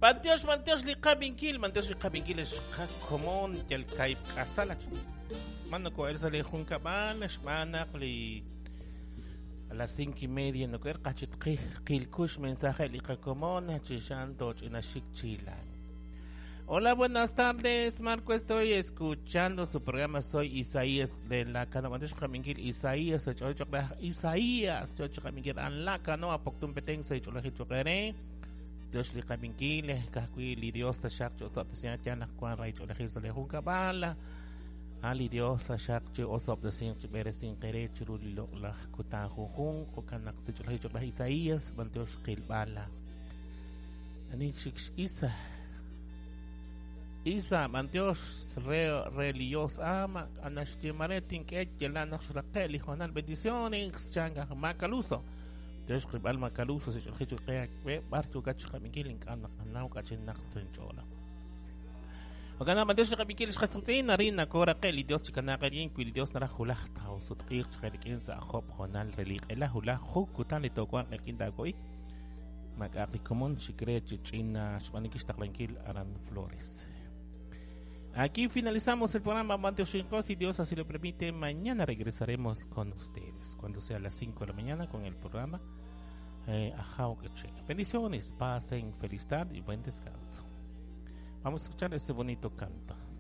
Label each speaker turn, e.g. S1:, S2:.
S1: Manteos liqabinquil es común el caip casalach. Mano coer sale juncaban, manaqli a las 5:30 no quer cachit qilkush mensaje liqacomón chishanto chinashik chilan. Hola, buenas tardes, Marco. Estoy escuchando su programa. Soy Isaías de la Canamantesh Jamingil. Isaías, Jamingil, an la canoa, Poctum Peteng, Say Cholahichokere. Dios li Jamingil, Kakui, Lidios, Shak, Sotasian, Quan Rai Cholahis, Cabala. Ali Dios, Shak, Osop, the Sin, Beresin, Tere, Churulilo, La Kutan, Hung, Kokanak, Cholahichokah, Isaías, Bantos, Kilbala. Anichik Isa Mantios religios ama anashtimaretin que yelanos raquel honal bendiciones changa macaluso Dios ribal macaluso se hecho que barco gacho kamikilin kana nau gachin naksenchola Ogana Mantios kamikil khastin narina kora qeli Dios chikana qarin kwil Dios nara khulah taw sutqiq khalikin sa khob honal reliq ela hula khukutan litokwan qinda koi magaqi común chicre chichina shpanikish taqlankil aran flores. Aquí finalizamos el programa Manteo Shinkos, si Dios así lo permite. Mañana regresaremos con ustedes cuando sea las 5 de la mañana con el programa Ajauqueche. Bendiciones, pasen, feliz tarde y buen descanso. Vamos a escuchar este bonito canto.